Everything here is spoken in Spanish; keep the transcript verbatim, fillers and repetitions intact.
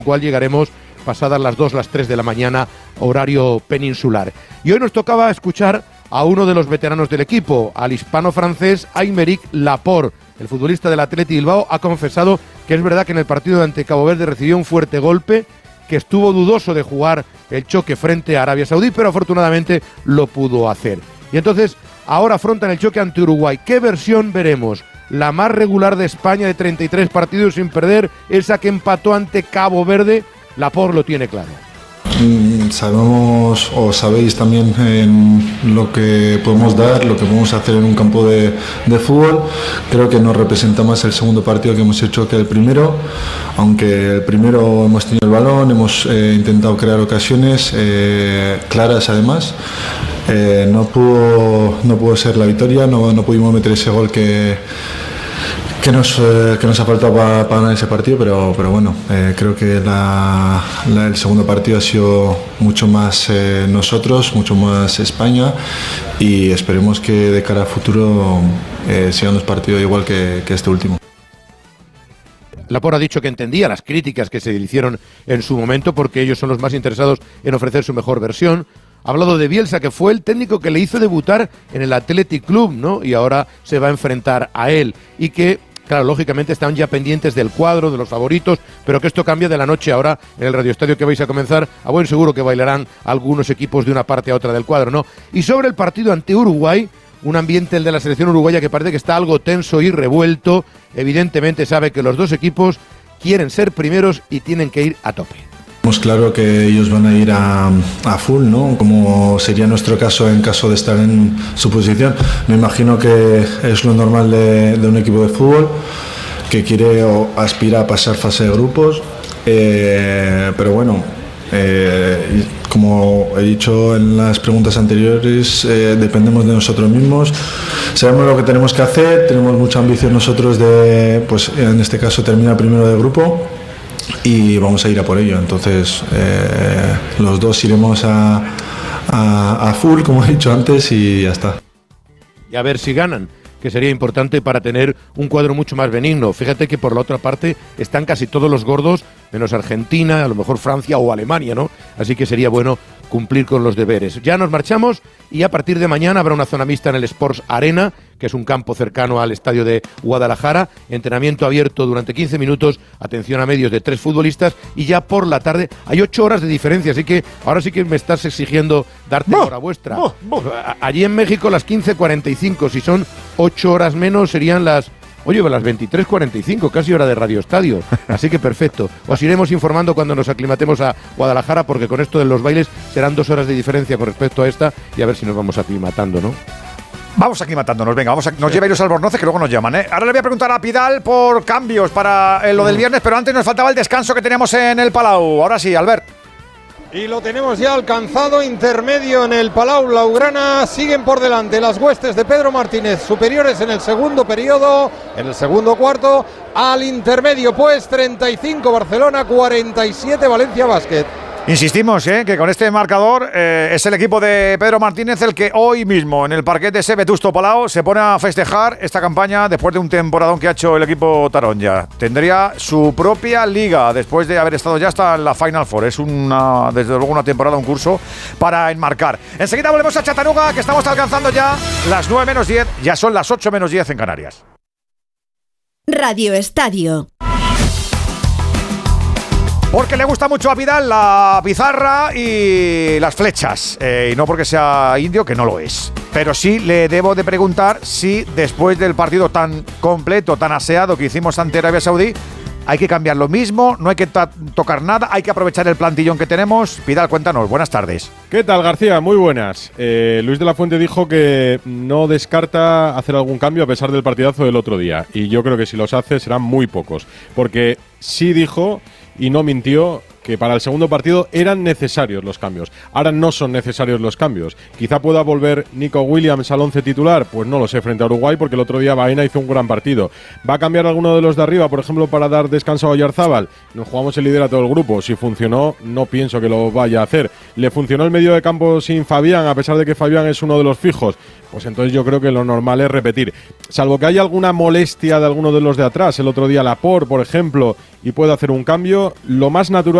cual llegaremos pasadas las dos, las tres de la mañana, horario peninsular. Y hoy nos tocaba escuchar a uno de los veteranos del equipo, al hispano-francés Aymeric Laporte. El futbolista del Athletic Bilbao ha confesado que es verdad que en el partido ante Cabo Verde recibió un fuerte golpe, que estuvo dudoso de jugar el choque frente a Arabia Saudí, pero afortunadamente lo pudo hacer. Y entonces, ahora afrontan el choque ante Uruguay. ¿Qué versión veremos? ¿La más regular de España, de treinta y tres partidos sin perder? ¿Esa que empató ante Cabo Verde? Laporte lo tiene claro. Sabemos o sabéis también eh, lo que podemos dar, lo que podemos hacer en un campo de, de fútbol. Creo que nos representa más el segundo partido que hemos hecho que el primero, aunque el primero hemos tenido el balón, hemos eh, intentado crear ocasiones eh, claras además. Eh, no pudo, no pudo ser la victoria, no, no pudimos meter ese gol que Que nos, eh, que nos ha faltado para pa ganar ese partido, pero, pero bueno, eh, creo que la, la, el segundo partido ha sido mucho más eh, nosotros, mucho más España, y esperemos que de cara a futuro eh, sigan los partidos igual que, que este último. Laporte ha dicho que entendía las críticas que se le hicieron en su momento porque ellos son los más interesados en ofrecer su mejor versión. Ha hablado de Bielsa, que fue el técnico que le hizo debutar en el Athletic Club, ¿no? Y ahora se va a enfrentar a él, y que claro, lógicamente están ya pendientes del cuadro, de los favoritos, pero que esto cambia de la noche ahora en el radioestadio que vais a comenzar. A buen seguro que bailarán algunos equipos de una parte a otra del cuadro, ¿no? Y sobre el partido ante Uruguay, un ambiente, el de la selección uruguaya, que parece que está algo tenso y revuelto. Evidentemente sabe que los dos equipos quieren ser primeros y tienen que ir a tope. Tenemos claro que ellos van a ir a, a full, ¿no? Como sería nuestro caso en caso de estar en su posición. Me imagino que es lo normal de, de un equipo de fútbol que quiere o aspira a pasar fase de grupos, eh, pero bueno, eh, como he dicho en las preguntas anteriores, eh, dependemos de nosotros mismos. Sabemos lo que tenemos que hacer, tenemos mucha ambición nosotros de, pues en este caso, terminar primero de grupo. Y vamos a ir a por ello. Entonces eh, los dos iremos a, a, a full, como he dicho antes, y ya está. Y a ver si ganan, que sería importante para tener un cuadro mucho más benigno. Fíjate que por la otra parte están casi todos los gordos, menos Argentina, a lo mejor Francia o Alemania, ¿no? Así que sería bueno cumplir con los deberes. Ya nos marchamos y a partir de mañana habrá una zona mixta en el Sports Arena, que es un campo cercano al estadio de Guadalajara. Entrenamiento abierto durante quince minutos, atención a medios de tres futbolistas, y ya por la tarde hay ocho horas de diferencia, así que ahora sí que me estás exigiendo darte hora vuestra. Buh, buh. Allí en México las quince cuarenta y cinco, si son ocho horas menos serían las... Oye, las veintitrés cuarenta y cinco, casi hora de Radio Estadio. Así que perfecto. Os iremos informando cuando nos aclimatemos a Guadalajara, porque con esto de los bailes serán dos horas de diferencia con respecto a esta, y a ver si nos vamos aclimatando, ¿no? Vamos aclimatándonos, venga, vamos a, nos lleva Iros Albornoz, que luego nos llaman, ¿eh? Ahora le voy a preguntar a Pidal por cambios para eh, lo del viernes, pero antes nos faltaba el descanso que teníamos en el Palau. Ahora sí, Albert. Y lo tenemos ya alcanzado, intermedio en el Palau Blaugrana. Siguen por delante las huestes de Pedro Martínez, superiores en el segundo periodo, en el segundo cuarto. Al intermedio, pues, treinta y cinco Barcelona, cuarenta y siete Valencia Basket. Insistimos, ¿eh? que con este marcador eh, es el equipo de Pedro Martínez el que hoy mismo en el parquet de ese Vetusto Palau se pone a festejar esta campaña después de un temporadón que ha hecho el equipo Taronja. Tendría su propia liga después de haber estado ya hasta en la Final Four. Es una, desde luego una temporada, un curso para enmarcar. Enseguida volvemos a Chattanooga, que estamos alcanzando ya las nueve menos diez, ya son las ocho menos diez en Canarias. Radio Estadio. Porque le gusta mucho a Vidal la pizarra y las flechas, eh, y no porque sea indio, que no lo es. Pero sí le debo de preguntar si después del partido tan completo, tan aseado que hicimos ante Arabia Saudí, hay que cambiar lo mismo, no hay que ta- tocar nada, hay que aprovechar el plantillón que tenemos. Vidal, cuéntanos, buenas tardes. ¿Qué tal, García? Muy buenas. Eh, Luis de la Fuente dijo que no descarta hacer algún cambio a pesar del partidazo del otro día, y yo creo que si los hace serán muy pocos, porque sí dijo... y no mintió que para el segundo partido eran necesarios los cambios. Ahora no son necesarios los cambios. Quizá pueda volver Nico Williams al once titular, pues no lo sé, frente a Uruguay, porque el otro día Baena hizo un gran partido. ¿Va a cambiar alguno de los de arriba, por ejemplo, para dar descanso a Oyarzábal? Nos jugamos el liderato del grupo. Si funcionó, no pienso que lo vaya a hacer. ¿Le funcionó el medio de campo sin Fabián, a pesar de que Fabián es uno de los fijos? Pues entonces yo creo que lo normal es repetir. Salvo que haya alguna molestia de alguno de los de atrás, el otro día Laporte, por ejemplo, y pueda hacer un cambio, lo más natural